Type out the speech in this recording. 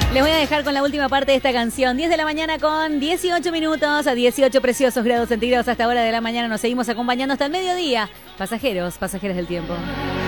Les voy a dejar con la última parte de esta canción. 10 de la mañana con 18 minutos, a 18 preciosos grados centígrados hasta hora de la mañana. Nos seguimos acompañando hasta el mediodía. Pasajeros del tiempo.